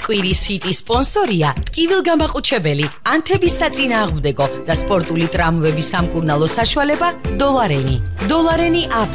კვირის ჰიტი სპონსორია ტკივილგამაყუჩებელი, ანთების საწინააღმდეგო და სპორტული ტრამვების სამკურნალო საშუალება დოლარენი. დოლარენი